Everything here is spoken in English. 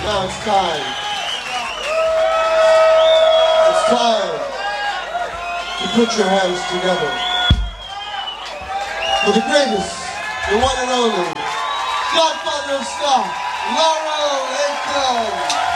Now it's time. It's time to put your hands together for the greatest, the one and only, Godfather of Ska, Laurel Aitken.